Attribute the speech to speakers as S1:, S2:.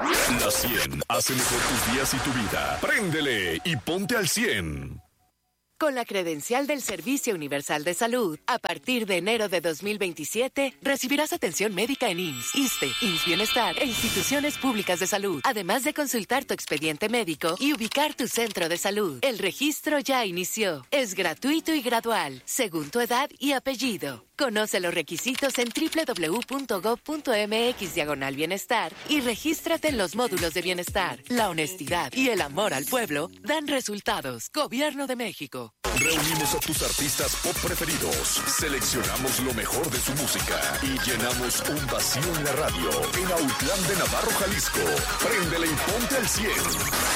S1: La 100 hace mejor tus días y tu vida. Préndele y ponte al 100.
S2: Con la credencial del Servicio Universal de Salud, a partir de enero de 2027, recibirás atención médica en IMSS, ISSSTE, IMSS Bienestar e instituciones públicas de salud, además de consultar tu expediente médico y ubicar tu centro de salud. El registro ya inició. Es gratuito y gradual, según tu edad y apellido. Conoce los requisitos en www.gov.mx/bienestar y regístrate en los módulos de bienestar. La honestidad y el amor al pueblo dan resultados. Gobierno de México.
S1: Reunimos a tus artistas pop preferidos, seleccionamos lo mejor de su música y llenamos un vacío en la radio en Autlán de Navarro, Jalisco. Préndele y ponte al 100.